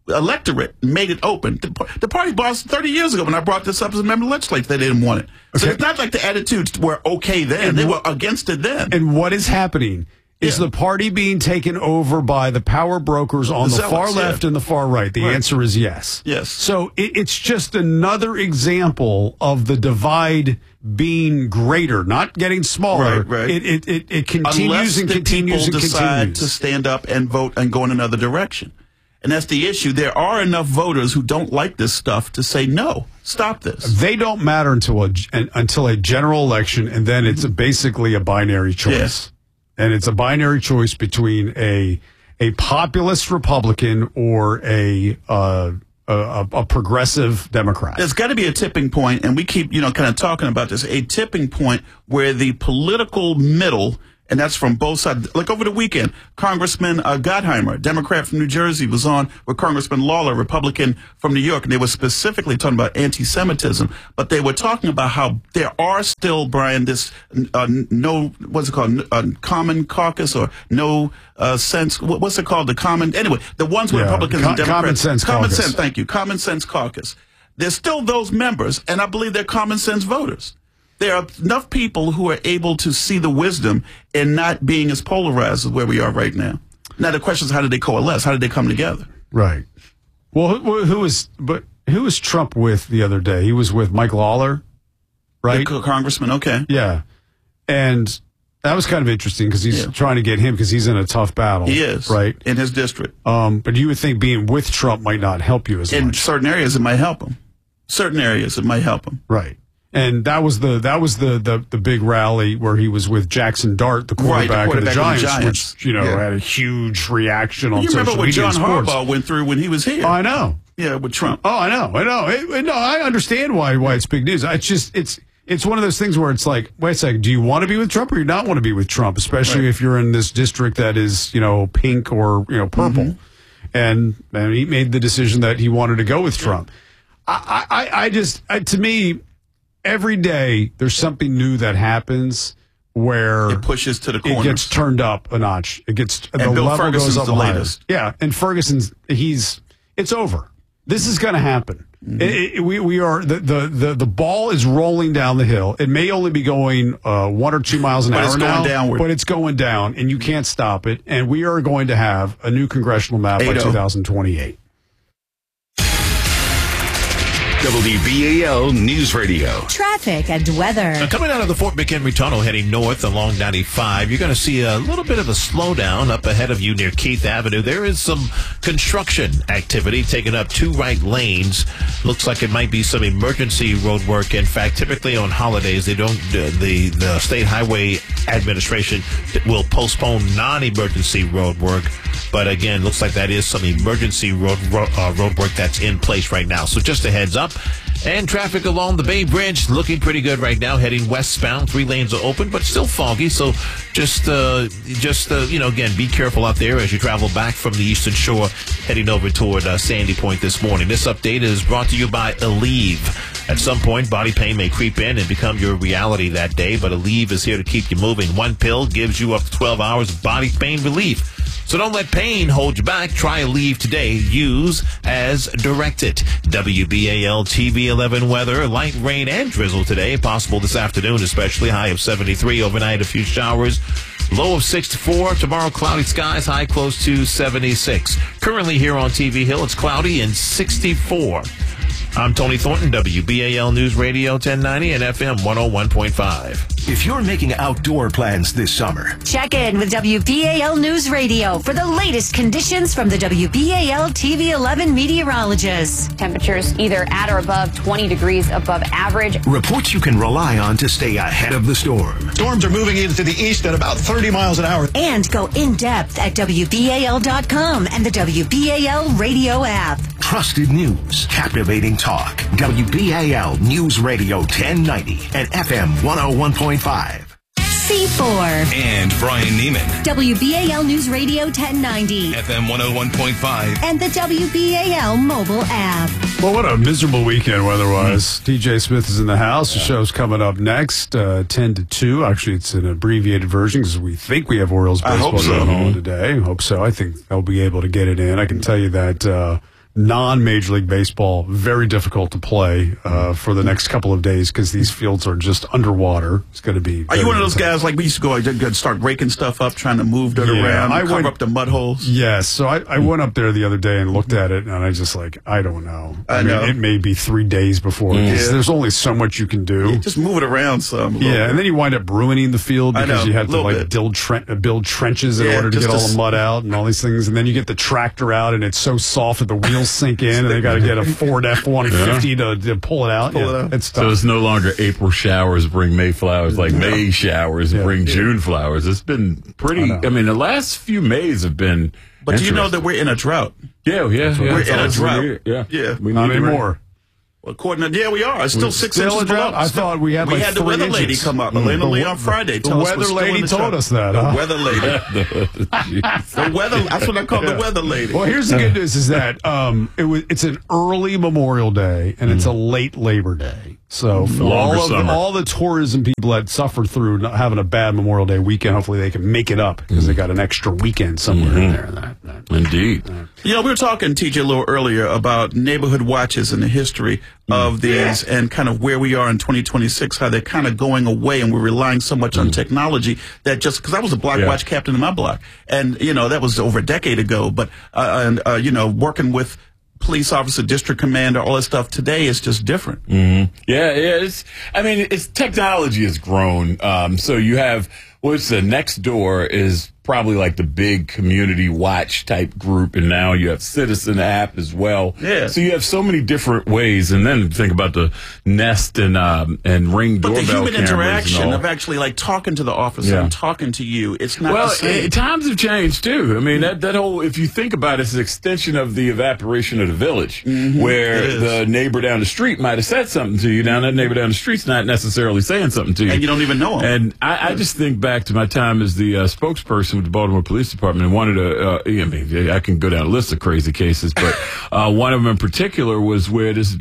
electorate made it open. The party boss 30 years ago when I brought this up as a member of the legislature, they didn't want it. So it's not like the attitudes were okay then. And they were against it then. And what is happening is the party being taken over by the power brokers on the far left and the far right. The answer is yes. Yes. So it's just another example of the divide being greater, not getting smaller. Right. It continues Unless and the continues people and decide continues. to stand up and vote and go in another direction. And that's the issue. There are enough voters who don't like this stuff to say, no, stop this. They don't matter until a general election, and then it's basically a binary choice. Yes. And it's a binary choice between a populist Republican or a progressive Democrat. There's got to be a tipping point, and we keep, kind of talking about this, a tipping point where the political middle, and that's from both sides. Like over the weekend, Congressman Gottheimer, Democrat from New Jersey, was on with Congressman Lawler, Republican from New York, and they were specifically talking about anti-Semitism. But they were talking about how there are still, Brian, this common caucus or no sense. What's it called? Anyway, the ones where Republicans and Democrats. Common sense. Thank you. Common sense caucus. There's still those members, and I believe they're common sense voters. There are enough people who are able to see the wisdom in not being as polarized as where we are right now. Now the question is, how did they coalesce? How did they come together? Right. Well, who was Trump with the other day? He was with Mike Lawler, right? The congressman. Okay. Yeah, and that was kind of interesting because he's trying to get him because he's in a tough battle. He is, right, in his district. But you would think being with Trump might not help you as much. In certain areas, it might help him. Certain areas, it might help him. Right. And that was the big rally where he was with Jackson Dart, the quarterback of the Giants, which had a huge reaction on social media. You remember what John Harbaugh went through when he was here? Oh, I know. Yeah, with Trump. Oh, I know. No, I understand why it's big news. It's one of those things where it's like, wait a second, do you want to be with Trump or you not want to be with Trump? Especially if you're in this district that is pink or purple, and he made the decision that he wanted to go with Trump. To me. Every day, there's something new that happens where it pushes to the corners. It gets turned up a notch. It gets and the Bill level Ferguson's goes up the higher. latest. Yeah, and Ferguson's it's over. This is going to happen. We are the ball is rolling down the hill. It may only be going 1 or 2 miles an hour now, downward. But it's going down, and you can't stop it. And we are going to have a new congressional map by 2028. WBAL News Radio. Traffic and weather. Coming out of the Fort McHenry Tunnel heading north along 95, you're going to see a little bit of a slowdown up ahead of you near Keith Avenue. There is some construction activity taking up 2 right lanes. Looks like it might be some emergency road work. In fact, typically on holidays, they don't. The State Highway Administration will postpone non-emergency road work. But again, looks like that is some emergency road work that's in place right now. So just a heads up. And traffic along the Bay Bridge looking pretty good right now, heading westbound. 3 lanes are open, but still foggy. So just again, be careful out there as you travel back from the Eastern Shore, heading over toward Sandy Point this morning. This update is brought to you by Aleve. At some point, body pain may creep in and become your reality that day, but Aleve is here to keep you moving. 1 pill gives you up to 12 hours of body pain relief. So don't let pain hold you back. Try Aleve today. Use as directed. WBAL TV 11 weather. Light rain and drizzle today. Possible this afternoon, especially. High of 73. Overnight, a few showers. Low of 64. Tomorrow, cloudy skies. High close to 76. Currently here on TV Hill, it's cloudy and 64. I'm Tony Thornton, WBAL News Radio 1090 and FM 101.5. If you're making outdoor plans this summer, check in with WBAL News Radio for the latest conditions from the WBAL TV 11 meteorologists. Temperatures either at or above 20 degrees above average. Reports you can rely on to stay ahead of the storm. Storms are moving into the east at about 30 miles an hour. And go in depth at WBAL.com and the WBAL radio app. Trusted news, captivating talk. WBAL News Radio 1090 and FM 101.5. C4. And Brian Neiman. WBAL News Radio 1090. FM 101.5. And the WBAL mobile app. Well, what a miserable weekend weather-wise. TJ Smith is in the house. The show's coming up next, 10 to 2. Actually, it's an abbreviated version because we think we have Orioles baseball going on today. I hope so. I think they'll be able to get it in. I can tell you that non-Major League Baseball, very difficult to play for the next couple of days because these fields are just underwater. It's going to be. Are you one of those guys like we used to go and start breaking stuff up, trying to move dirt around, cover up the mud holes? Yes. So I went up there the other day and looked at it, and I just I don't know. I mean, it may be 3 days before. There's only so much you can do. Yeah, just move it around some. Yeah, and then you wind up ruining the field because you have to build trenches in order to get all the mud out and all these things, and then you get the tractor out, and it's so soft that the wheels sink in, and they got to get a Ford F-150 to pull it out. So it's no longer April showers bring May flowers, like May showers bring June flowers. It's been pretty. I mean, the last few Mays have been. But do you know that we're in a drought? Yeah. We're in a drought. Yeah. Not anymore. Well, according to we are. It's still 6 inches below. I thought we had the 3 weather inches. lady come up, Elena Lee, on Friday. The weather lady told us that. The weather lady. The weather. That's what I call the weather lady. Well, here's the good news: is that it's an early Memorial Day and it's a late Labor Day. So for all the tourism people that suffer through not having a bad Memorial Day weekend, hopefully they can make it up because they got an extra weekend somewhere in there. Indeed. We were talking, TJ, a little earlier about neighborhood watches and the history of these and kind of where we are in 2026, how they're kind of going away and we're relying so much on technology that just because I was a block watch captain in my block and, that was over a decade ago, but, working with police officer, district commander, all that stuff today is just different. Mm-hmm. Yeah. It's technology has grown. So you have what's the next door is probably like the big community watch type group, and now you have Citizen app as well. Yeah. So you have so many different ways, and then think about the Nest and Ring doorbell cameras. But the human interaction of actually like talking to the officer and talking to you, it's not the same. Times have changed too. I mean, that whole, if you think about it, it's an extension of the evaporation of the village, where the neighbor down the street might have said something to you. Now that neighbor down the street's not necessarily saying something to you, and you don't even know him. And I just think back to my time as the spokesperson with the Baltimore Police Department, and wanted to, I can go down a list of crazy cases, but one of them in particular was where this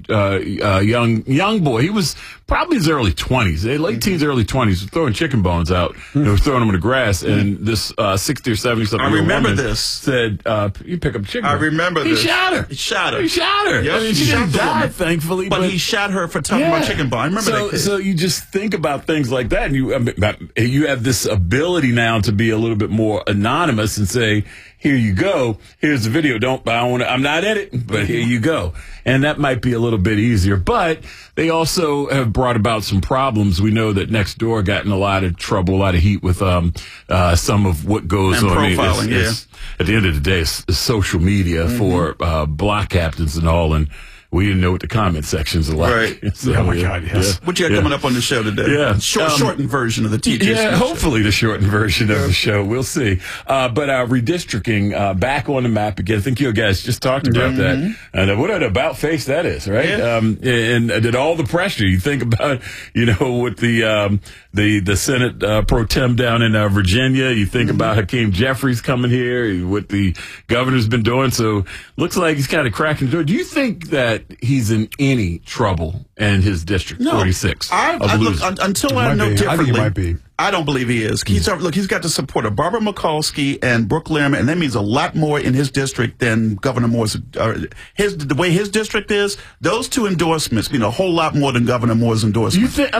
young boy, he was probably his early 20s, late teens, early 20s, was throwing chicken bones out. They were throwing them in the grass, and this 60 or 70 something year woman said, "You pick up chicken." I remember this. He shot her. He shot her. Yep. I mean, she didn't die, thankfully, but he shot her for talking about chicken bone. I remember that case. So you just think about things like that, and you have this ability now to be a little bit more anonymous and say, "Here you go. Here's the video. I'm not in it, but here you go." And that might be a little bit easier, but they also have brought about some problems. We know that Nextdoor got in a lot of trouble, a lot of heat with some of what goes on. Profiling, it's, at the end of the day, it's social media for block captains and all, and we didn't know what the comment sections are like. Right. So, oh, my God, yes. What you got coming up on the show today? Yeah. Shortened version of the TJ Yeah, hopefully the shortened version of the show. We'll see. But redistricting back on the map again. I think you guys just talked about that. And what an about face that is, right? Yeah. And did all the pressure. You think about, with the Senate pro tem down in Virginia. You think about Hakeem Jeffries coming here, what the governor's been doing. So looks like he's kind of cracking the door. Do you think that he's in any trouble in his district, 46? Until I know differently, I think he might be. I don't believe he is. He's got the support of Barbara Mikulski and Brooke Lierman, and that means a lot more in his district than Governor Moore's. The way his district is, those two endorsements mean a whole lot more than Governor Moore's endorsements. But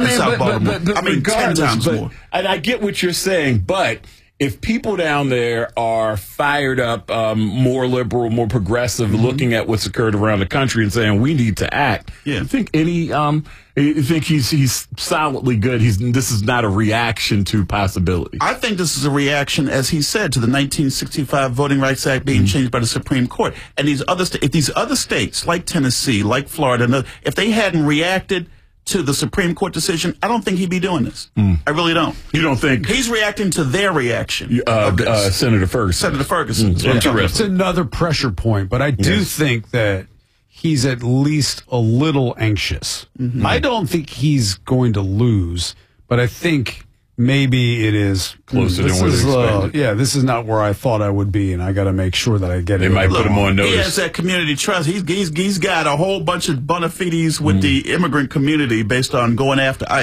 10 times more. And I get what you're saying, but if people down there are fired up, more liberal, more progressive, looking at what's occurred around the country and saying we need to act, I think you think he's solidly good. This is not a reaction to possibility. I think this is a reaction, as he said, to the 1965 Voting Rights Act being changed by the Supreme Court. And if these other states, like Tennessee, like Florida, if they hadn't reacted to the Supreme Court decision, I don't think he'd be doing this. I really don't. You don't think? He's reacting to their reaction. Senator Ferguson. It's another pressure point, but I do think that he's at least a little anxious. I don't think he's going to lose, but I think maybe it is closer than what expected. This is not where I thought I would be, and I got to make sure that I get it. They might put him on notice. He has that community trust. He's got a whole bunch of bona fides with the immigrant community based on going after ICE.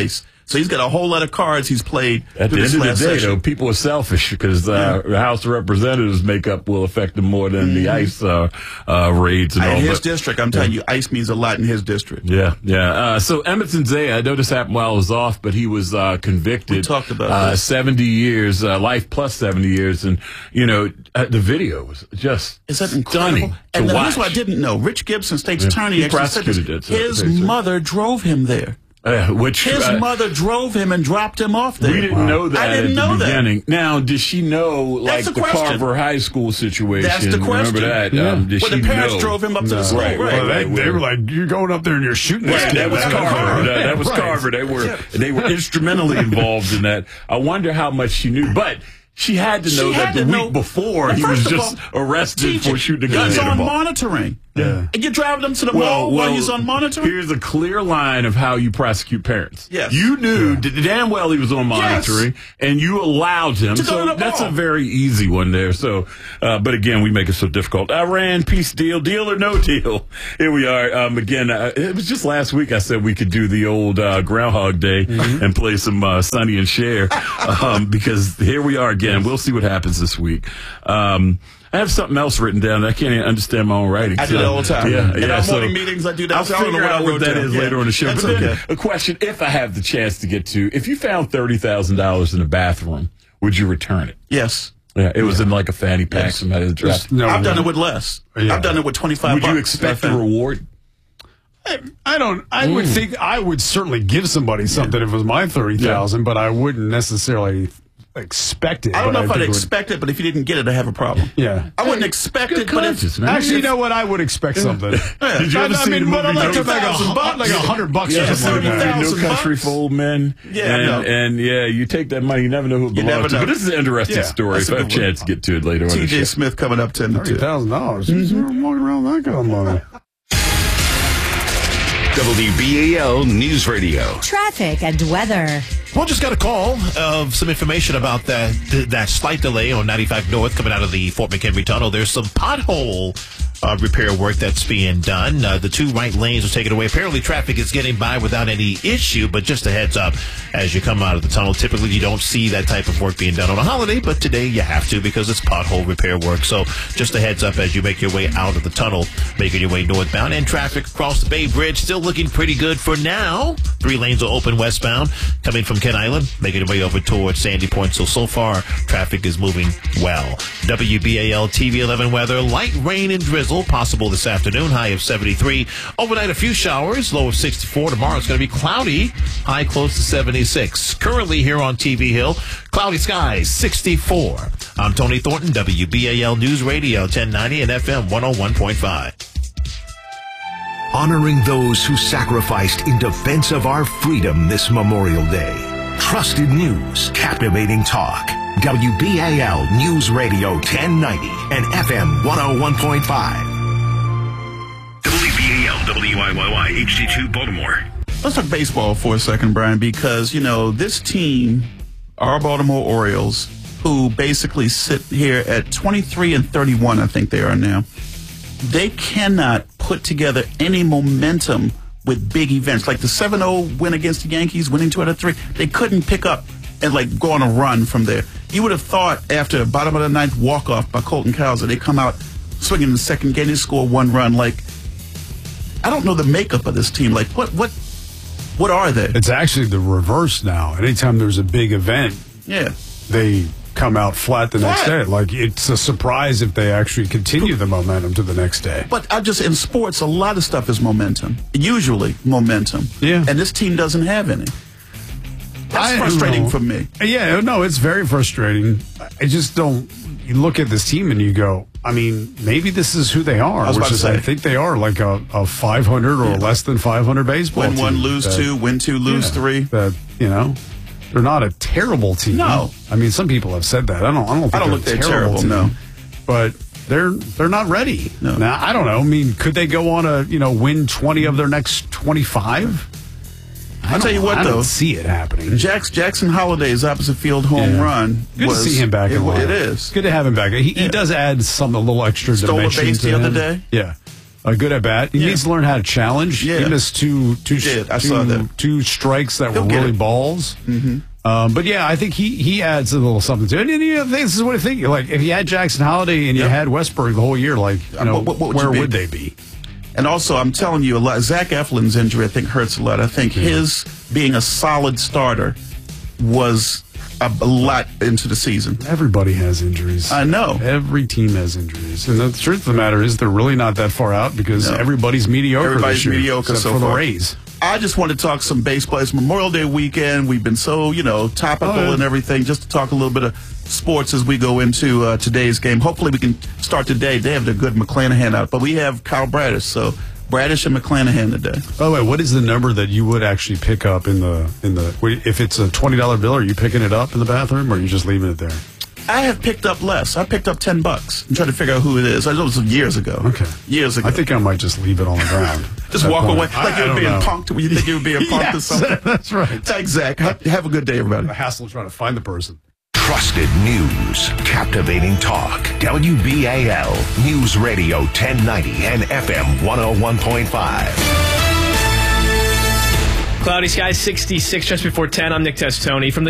So he's got a whole lot of cards he's played. At the this end of last the day, session. though, people are selfish because the House of Representatives makeup will affect them more than the ICE raids and all. In his district, I'm telling you, ICE means a lot in his district. Yeah. So Emerson Zaya, I know this happened while I was off, but he was convicted. We talked about this. 70 years, life plus 70 years, and the video was just stunning And to watch. here's what I didn't know: Rich Gibson, state's attorney, He actually said prosecuted this. it, His mother drove him there. His mother drove him and dropped him off there. We didn't know that I didn't at know the that. beginning. Now, does she know, like, That's the the question. Carver High School situation? That's the question. Remember that? Yeah. Did Well, she the parents know? drove him up to the school. Right. They were like, "You're going up there and you're shooting this Right, kid." that was Carver. That was Right. Carver. They were instrumentally involved in that. I wonder how much she knew, but she had to know that the week before he was just arrested for shooting a gun. He's at a on ball. monitoring. And you're driving him to the mall while he's on monitoring? Here's a clear line of how you prosecute parents. Yes. You knew damn well he was on monitoring, and you allowed him. To go So to the that's mall. a very easy one there. So, but again, we make it so difficult. Iran peace deal or no deal. Here we are. Again, it was just last week I said we could do the old Groundhog Day and play some Sonny and Cher because here we are again. We'll see what happens this week. I have something else writing down. I can't even understand my own writing. I do that all the time. Yeah. In our morning meetings, I do that. I'll So I don't know figure what I out what wrote that down. is Yeah. later on the show. That's But then okay. a question, if I have the chance to get to, if you found $30,000 in a bathroom, would you return it? Yes. Yeah, it was in like a fanny pack. Yes. Somebody had dropped. I've done it with less. I've done it with 25 Would bucks. you expect a reward? I would think I would certainly give somebody something if it was my 30,000, but I wouldn't necessarily expect it. I don't know if I'd think it would- expect it, but if you didn't get it, I have a problem. Yeah. I wouldn't expect it, but if, Actually, you know what? I would expect something. Did you ever see the movie but I'm like No $100 or Yeah, something like that. No Country for Old Men. Yeah, and you take that money, you never know who it You never belongs to. know. But this is an interesting Yeah, story. that's If a I have a good one. chance to get to it later on. the TJ show. Smith coming up 10 to 2. $30,000. I'm walking around that kind of money. WBAL News Radio. Traffic and weather. Well, just got a call of some information about that slight delay on 95 North coming out of the Fort McHenry Tunnel. There's some pothole repair work that's being done. The two right lanes are taken away. Apparently, traffic is getting by without any issue, but just a heads up as you come out of the tunnel. Typically, you don't see that type of work being done on a holiday, but today you have to because it's pothole repair work. So just a heads up as you make your way out of the tunnel, making your way northbound. And traffic across the Bay Bridge still looking pretty good for now. 3 lanes are open westbound, coming from Kent Island, making your way over towards Sandy Point. So far, traffic is moving well. WBAL TV 11 weather, light rain and drizzle possible this afternoon, high of 73. Overnight, a few showers, low of 64. Tomorrow it's going to be cloudy, high close to 76. Currently here on TV Hill, cloudy skies, 64. I'm Tony Thornton, WBAL News Radio, 1090 and FM 101.5. Honoring those who sacrificed in defense of our freedom this Memorial Day. Trusted news, captivating talk. WBAL News Radio 1090 and FM 101.5. WBAL WIYY HD2 Baltimore. Let's talk baseball for a second, Brian, because, this team, our Baltimore Orioles, who basically sit here at 23 and 31, I think they are now, they cannot put together any momentum with big events. Like the 7-0 win against the Yankees, winning 2 out of 3. They couldn't pick up and go on a run from there. You would have thought after bottom of the ninth walk-off by Colton Cowser, they come out swinging in the second game, they score 1 run. I don't know the makeup of this team. What are they? It's actually the reverse now. Anytime there's a big event, they come out flat the next day. It's a surprise if they actually continue the momentum to the next day. But in sports, a lot of stuff is momentum. Usually momentum. Yeah. And this team doesn't have any. That's frustrating for me. Yeah, no, it's very frustrating. I just don't. You look at this team and you go, maybe this is who they are. I was about to say. I think they are like a 500 or less than 500 baseball Win team. 1, lose 2, win 2, lose 3. That, they're not a terrible team. No. Some people have said that. I don't think I don't look they're that a terrible team. no. But they're not ready. No. Now, I don't know. Could they go on a, win 20 of their next 25? I'll tell you what, I though. don't see it happening. Jackson Holliday's opposite field home run. Good to see him back in the lineup. It is. Good to have him back. He does add a little extra Stole a dimension base to the other him. day. Yeah. good at bat. He needs to learn how to challenge. Yeah. He missed two strikes that were really balls. Mm-hmm. But yeah, I think he adds a little something to it. And this is what I think. Like, if you had Jackson Holiday and you had Westburg the whole year, like, where would they be? And also, I'm telling you, Zach Eflin's injury, I think, hurts a lot. I think his being a solid starter was a lot into the season. Everybody has injuries. I know. Every team has injuries. And the truth of the matter is they're really not that far out because everybody's mediocre. Everybody's mediocre except so for far. the Rays. I just want to talk some baseball. It's Memorial Day weekend. We've been so, topical and everything. Just to talk a little bit of sports as we go into today's game. Hopefully we can start today. They have the good McClanahan out, but we have Kyle Bradish. So Bradish and McClanahan today. By the way, what is the number that you would actually pick up in the if it's a $20 bill? Are you picking it up in the bathroom, or are you just leaving it there? I have picked up less. I picked up $10. I'm trying to figure out who it is. I know it was years ago. Okay, years ago. I think I might just leave it on the ground. Just walk away like you were being punked. You think you were being punked or something? That's right. Thanks, Zach. Have a good day, everybody. The hassle of trying to find the person. Trusted news, captivating talk. WBAL News Radio 1090 and FM 101.5. Cloudy skies, 66 just before 10. I'm Nick Testoni from the